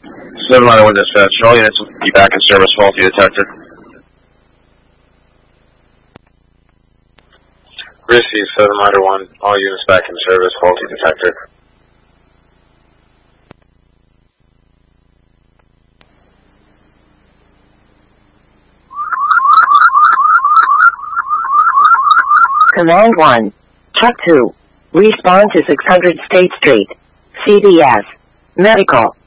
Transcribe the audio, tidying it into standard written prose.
Southern Rider 1 dispatch. All units will be back in service. Faulty detector. Receive Southern Rider 1. All units back in service. Faulty detector. Command 1. Truck 2. Respond to 600 State Street. CVS. Medical.